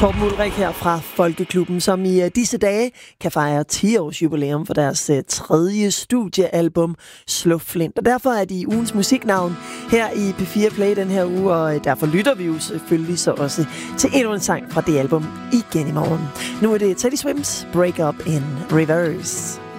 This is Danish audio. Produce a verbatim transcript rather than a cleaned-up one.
Torben Ulrik her fra Folkeklubben, som i disse dage kan fejre ti års jubilæum for deres tredje studiealbum, Slå Flint. Og derfor er de ugens musiknavn her i P fire Play den her uge, og derfor lytter vi jo selvfølgelig så også til endnu en sang fra det album igen i morgen. Nu er det Teddy Swims Break Up in Reverse.